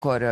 akkor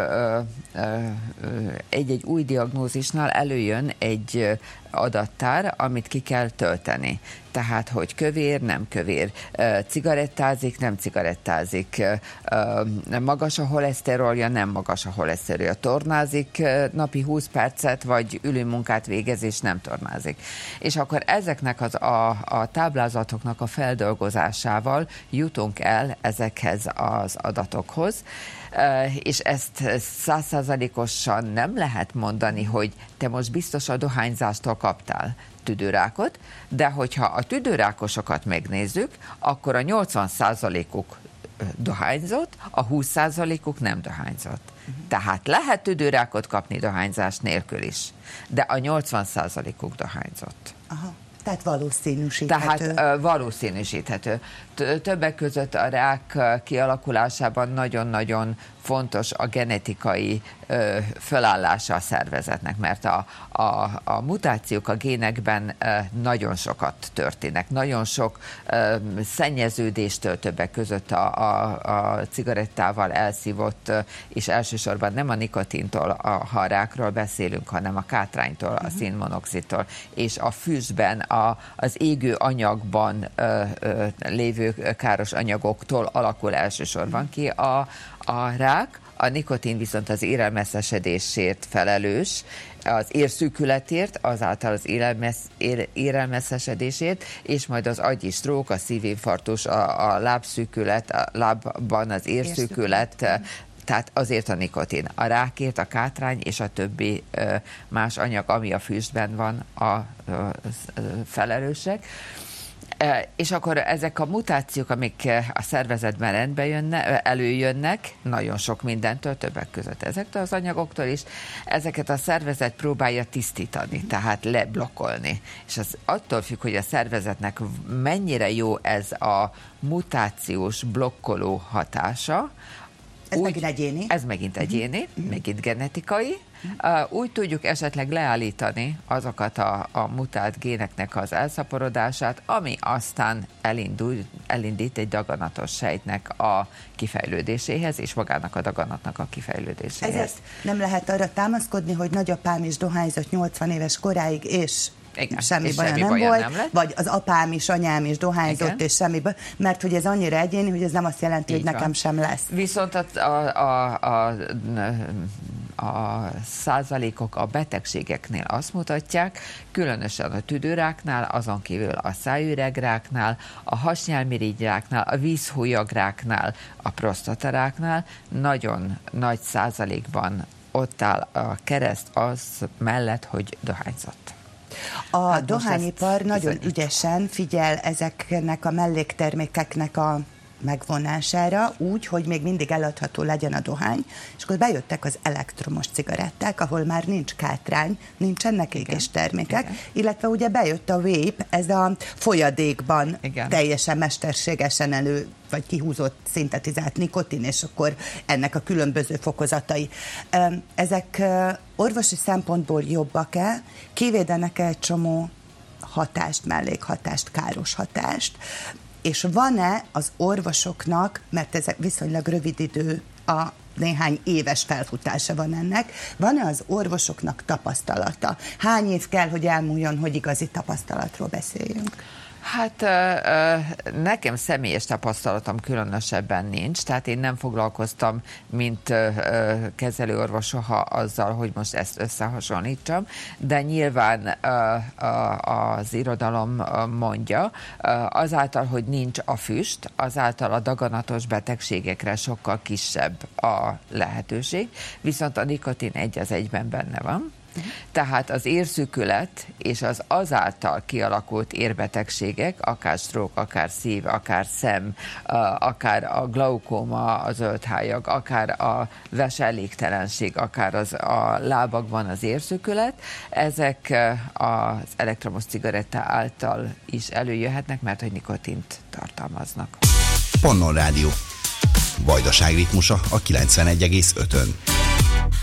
egy-egy új diagnózisnál előjön egy adattár, amit ki kell tölteni. Tehát, hogy kövér, nem kövér, cigarettázik, nem cigarettázik, magas a holeszterolja, nem magas a holeszterolja, tornázik napi 20 percet, vagy ülőmunkát végez, és nem tornázik. És akkor ezeknek a táblázatoknak a feldolgozásával jutunk el ezekhez az adatokhoz, és ezt 100%-osan nem lehet mondani, hogy te most biztos a dohányzástól kaptál tüdőrákot, de hogyha a tüdőrákosokat megnézzük, akkor a 80%-uk dohányzott, a 20%-uk nem dohányzott. Tehát lehet tüdőrákot kapni dohányzás nélkül is, de a 80%-uk dohányzott. Aha. Tehát valószínűsíthető. Tehát valószínűsíthető. Többek között a rák kialakulásában nagyon-nagyon fontos a genetikai fölállása a szervezetnek, mert a mutációk a génekben nagyon sokat történnek. Nagyon sok szennyeződéstől többek között a cigarettával elszívott, és elsősorban nem a nikotintól, ha a rákról beszélünk, hanem a kátránytól, a szénmonoxidtól, és a füstben, az égő anyagban lévő káros anyagoktól alakul elsősorban ki a rák. A nikotin viszont az élelmeszesedésért felelős, az érszűkületért, azáltal az élelmeszesedésért, és majd az agyi sztrók, a szívinfarktus, a lábszűkület, a lábban az érszűkület, tehát azért a nikotin. A rákért a kátrány és a többi más anyag, ami a füstben van, a felelősek. És akkor ezek a mutációk, amik a szervezetben előjönnek, nagyon sok mindentől, többek között ezektől az anyagoktól is, ezeket a szervezet próbálja tisztítani, tehát leblokkolni. És az attól függ, hogy a szervezetnek mennyire jó ez a mutációs blokkoló hatása. Ez megint egyéni. Ez megint egyéni, megint genetikai. Úgy tudjuk esetleg leállítani azokat a mutált géneknek az elszaporodását, ami aztán elindít egy daganatos sejtnek a kifejlődéséhez, és magának a daganatnak a kifejlődéséhez. Ezért nem lehet arra támaszkodni, hogy nagyapám is dohányzott 80 éves koráig, és igen, semmi baja nem volt, vagy az apám is, anyám is dohányzott, igen, és semmi baj, mert hogy ez annyira egyéni, hogy ez nem azt jelenti, így hogy nekem sem lesz. Viszont a százalékok a betegségeknél azt mutatják, különösen a tüdőráknál, azon kívül a szájüregráknál, a hasnyálmirigyráknál, a vízhóllyagráknál, a prostataráknál nagyon nagy százalékban ott áll a kereszt az mellett, hogy dohányzott. A dohányipar nagyon ügyesen figyel ezeknek a melléktermékeknek a megvonására úgy, hogy még mindig eladható legyen a dohány, és akkor bejöttek az elektromos cigaretták, ahol már nincs kátrány, nincsenek égéstermékek, illetve ugye bejött a vape, ez a folyadékban teljesen mesterségesen vagy kihúzott szintetizált nikotin, és akkor ennek a különböző fokozatai. Ezek orvosi szempontból jobbak-e? Kivédenek-e egy csomó hatást, mellékhatást, káros hatást? És van-e az orvosoknak, mert ez viszonylag rövid idő, a néhány éves felfutása van ennek, van-e az orvosoknak tapasztalata? Hány év kell, hogy elmúljon, hogy igazi tapasztalatról beszéljünk? Hát nekem személyes tapasztalatom különösebben nincs, tehát én nem foglalkoztam, mint kezelőorvos soha azzal, hogy most ezt összehasonlítsam, de nyilván az irodalom mondja, azáltal, hogy nincs a füst, azáltal a daganatos betegségekre sokkal kisebb a lehetőség, viszont a nikotin egy az egyben benne van. Tehát az érszűkület és az azáltal kialakult érbetegségek, akár stroke, akár szív, akár szem, akár a glaukóma, a zöldhályag, akár a veselégtelenség, akár a lábakban az érszűkület, ezek az elektromos cigaretta által is előjöhetnek, mert hogy nikotint tartalmaznak. Pannon Rádió. Vajdaság ritmusa a 91,5-ön.